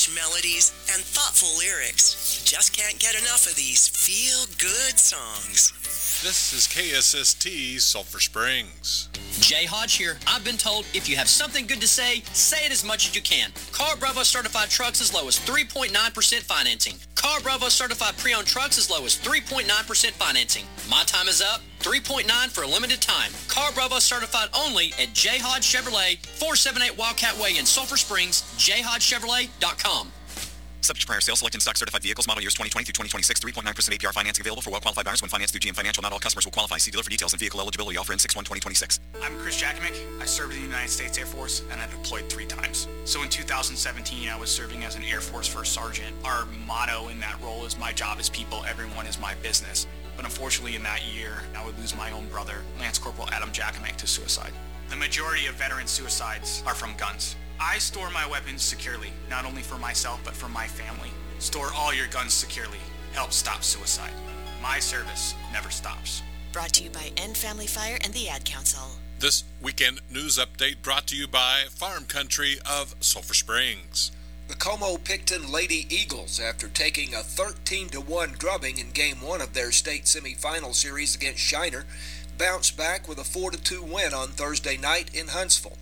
catchy melodies, and thoughtful lyrics. Just can't get enough of these feel-good songs. This is KSST Sulphur Springs. Jay Hodge here. I've been told if you have something good to say it as much as you can. Car Bravo certified trucks as low as 3.9% financing. Car Bravo certified pre-owned trucks as low as 3.9% financing. My time is up. 3.9 for a limited time. Car Bravo certified only at J. Hodge Chevrolet, 478 Wildcat Way in Sulphur Springs, jhodgechevrolet.com. Subject to prior sale, select in-stock certified vehicles, model years 2020 through 2026, 3.9% APR financing available for well-qualified buyers when financed through GM Financial. Not all customers will qualify. See dealer for details and vehicle eligibility. Offer in 6/1/2026. I'm Chris Jakimick. I served in the United States Air Force, and I deployed 3 times. So in 2017, I was serving as an Air Force First Sergeant. Our motto in that role is, my job is people, everyone is my business. But unfortunately, in that year, I would lose my own brother, Lance Corporal Adam Jakimick, to suicide. The majority of veteran suicides are from guns. I store my weapons securely, not only for myself, but for my family. Store all your guns securely. Help stop suicide. My service never stops. Brought to you by End Family Fire and the Ad Council. This weekend news update brought to you by Farm Country of Sulphur Springs. The Como-Picton Lady Eagles, after taking a 13-1 drubbing in Game 1 of their state semifinal series against Shiner, bounced back with a 4-2 win on Thursday night in Huntsville.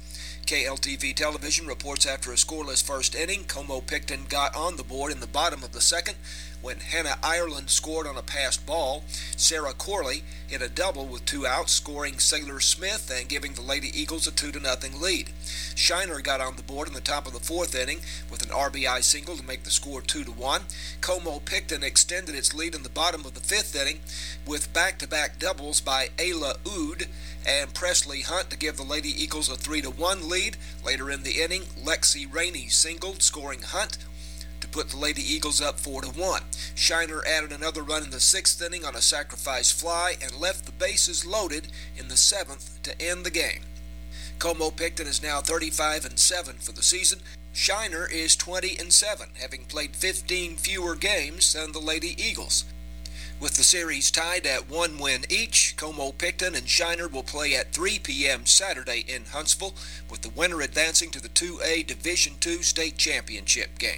KLTV Television reports after a scoreless first inning, Como-Picton got on the board in the bottom of the second when Hannah Ireland scored on a passed ball. Sarah Corley hit a double with 2 outs, scoring Sailor Smith and giving the Lady Eagles a 2-0 lead. Shiner got on the board in the top of the 4th inning with an RBI single to make the score 2-1. Como-Picton extended its lead in the bottom of the 5th inning with back-to-back doubles by Ayla Oud and Presley Hunt to give the Lady Eagles a 3-1 lead. Later in the inning, Lexi Rainey singled, scoring Hunt to put the Lady Eagles up 4-1. Shiner added another run in the 6th inning on a sacrifice fly and left the bases loaded in the 7th to end the game. Como-Picton is now 35-7 for the season. Shiner is 20-7, having played 15 fewer games than the Lady Eagles. With the series tied at 1 win each, Como-Picton and Shiner will play at 3 p.m. Saturday in Huntsville, with the winner advancing to the 2A Division II State Championship game.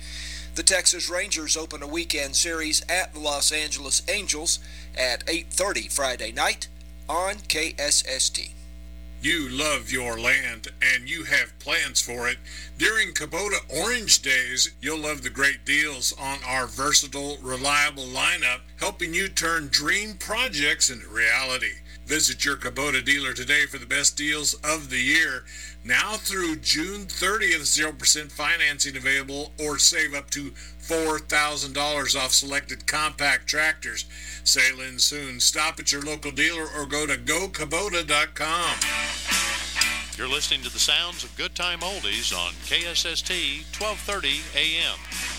The Texas Rangers open a weekend series at the Los Angeles Angels at 8:30 Friday night on KSST. You love your land and you have plans for it. During Kubota Orange Days, you'll love the great deals on our versatile, reliable lineup, helping you turn dream projects into reality. Visit your Kubota dealer today for the best deals of the year. Now through June 30th, 0% financing available, or save up to $4,000 off selected compact tractors. Sail in soon. Stop at your local dealer or go to gokubota.com. You're listening to the sounds of Good Time Oldies on KSST 1230 AM.